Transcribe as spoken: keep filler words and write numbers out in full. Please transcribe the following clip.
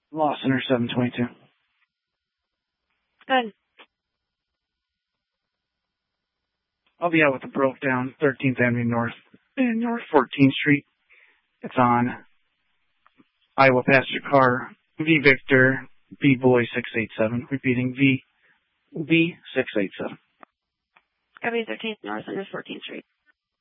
Lost Center seven twenty-two. Good. I'll be out with the broke down thirteenth Avenue North and North fourteenth Street. It's on Iowa Passenger Car V Victor B Boy six eight seven. Repeating V V six eight seven. W thirteenth North and North fourteenth Street.